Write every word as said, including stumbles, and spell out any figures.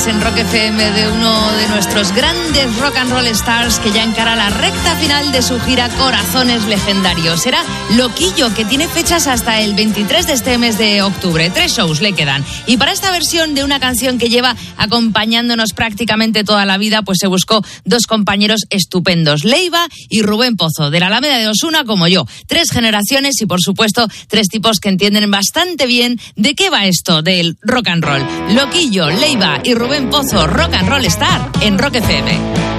hablarles en Rock F M de uno de nuestros grandes rock and roll stars que ya encara la recta final de su gira Corazones Legendarios. Será Loquillo, que tiene fechas hasta el veintitrés de este mes de octubre. Tres shows le quedan. Y para esta versión de una canción que lleva acompañándonos prácticamente toda la vida, pues se buscó dos compañeros estupendos, Leiva y Rubén Pozo, de la Alameda de Osuna como yo. Tres generaciones y, por supuesto, tres tipos que entienden bastante bien de qué va esto del rock and roll. Loquillo, Leiva y Rubén Pozo, Rock and Roll Star en Rock F M.